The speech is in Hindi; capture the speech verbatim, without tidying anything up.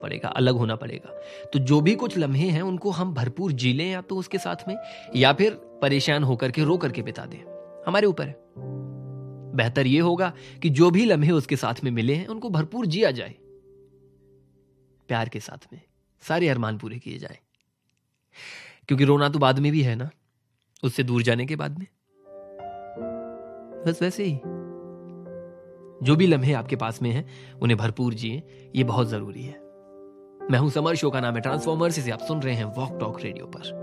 पड़ेगा, अलग होना पड़ेगा। तो जो भी कुछ लम्हे हैं उनको हम भरपूर जी लें, या तो उसके साथ में, या फिर परेशान होकर के रो करके बिता दें, हमारे ऊपर है। बेहतर यह होगा कि जो भी लम्हे उसके साथ में मिले हैं उनको भरपूर जिया जाए, प्यार के साथ में सारे अरमान पूरे किए जाए, क्योंकि रोना तो बाद में भी है ना, उससे दूर जाने के बाद में। बस वैसे ही जो भी लम्हे आपके पास में हैं उन्हें भरपूर जिए, ये बहुत जरूरी है। मैं हूं समर, शो का नाम है ट्रांसफॉर्मर्स, इसे आप सुन रहे हैं वॉक टॉक रेडियो पर।